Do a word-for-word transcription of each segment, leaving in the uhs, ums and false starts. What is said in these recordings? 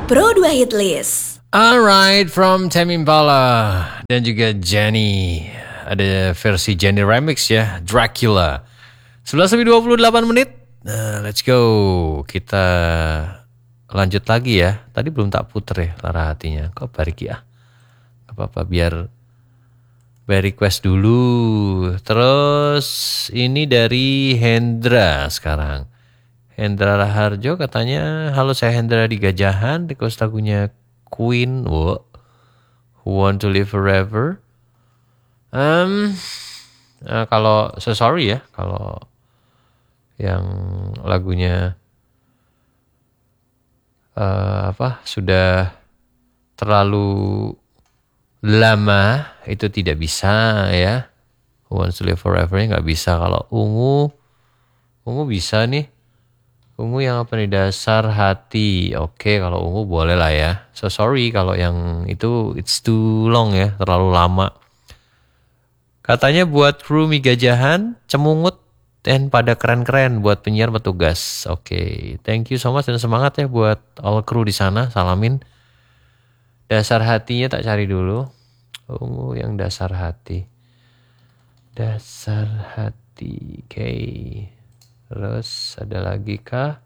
Pro dua Hit List. Alright, from Tame Impala dan juga Jenny. Ada versi Jenny remix ya, Dracula. sebelas lebih dua puluh delapan menit. Nah, let's go. Kita lanjut lagi ya. Tadi belum tak puter ya Lara Hatinya. Kok balik ya? Gak apa-apa, biar by request dulu. Terus ini dari Hendra sekarang. Hendra Raharjo katanya, halo saya Hendra di Gajahan, request lagunya Queen, wow. Who Want to Live Forever. Um, uh, kalau so sorry ya, kalau yang lagunya uh, apa sudah terlalu lama itu tidak bisa ya. Who Wants to Live Forever nya nggak bisa. Kalau ungu, ungu bisa nih. Ungu yang apa nih, Dasar Hati. Oke, kalau ungu boleh lah ya. So sorry kalau yang itu it's too long ya, terlalu lama. Katanya buat kru Mi Gajahan, Cemungut dan pada keren-keren buat penyiar petugas. Oke, thank you so much dan semangat ya buat all kru di sana. Salamin. Dasar Hatinya tak cari dulu. Ungu yang Dasar Hati. Dasar Hati. Oke. Okay. Terus ada lagi kah?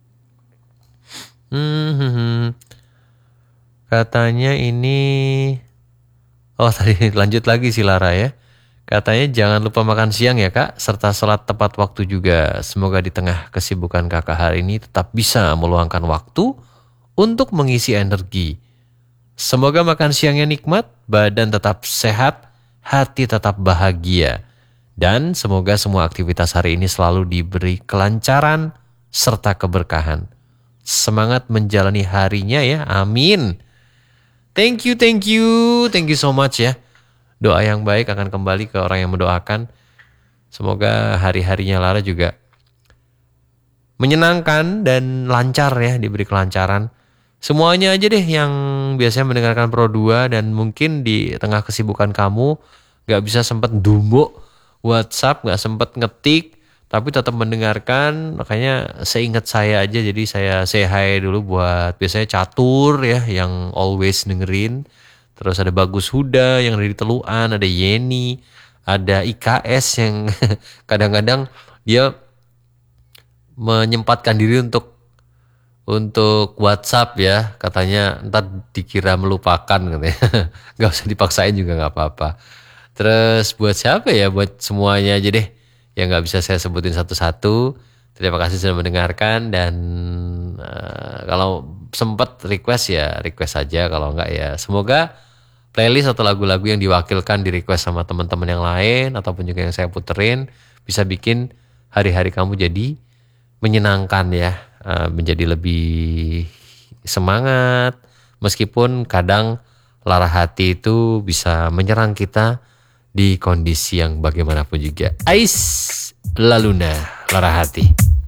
Hmm, katanya ini, oh tadi lanjut lagi si Lara ya. Katanya jangan lupa makan siang ya kak, serta sholat tepat waktu juga. Semoga di tengah kesibukan kakak hari ini tetap bisa meluangkan waktu untuk mengisi energi. Semoga makan siangnya nikmat, badan tetap sehat, hati tetap bahagia. Dan semoga semua aktivitas hari ini selalu diberi kelancaran serta keberkahan. Semangat menjalani harinya ya, amin. Thank you, thank you, thank you so much ya. Doa yang baik akan kembali ke orang yang mendoakan. Semoga hari-harinya Lara juga menyenangkan dan lancar ya, diberi kelancaran. Semuanya aja deh yang biasanya mendengarkan Pro dua dan mungkin di tengah kesibukan kamu gak bisa sempat dumbuk WhatsApp, gak sempet ngetik, tapi tetap mendengarkan. Makanya seingat saya aja, jadi saya say hi dulu buat biasanya Catur ya, yang always dengerin. Terus ada Bagus Huda yang dari Teluan, ada Yeni, ada I K S yang kadang-kadang dia menyempatkan diri untuk untuk WhatsApp ya, katanya ntar dikira melupakan katanya. Gak usah dipaksain juga gak apa-apa. Terus buat siapa ya? Buat semuanya aja deh yang gak bisa saya sebutin satu-satu. Terima kasih sudah mendengarkan. Dan uh, kalau sempat request ya request aja. Kalau enggak ya semoga playlist atau lagu-lagu yang diwakilkan di request sama teman-teman yang lain ataupun juga yang saya puterin bisa bikin hari-hari kamu jadi menyenangkan ya, uh, menjadi lebih semangat. Meskipun kadang lara hati itu bisa menyerang kita di kondisi yang bagaimanapun juga. Ais Laluna, Lara Hati.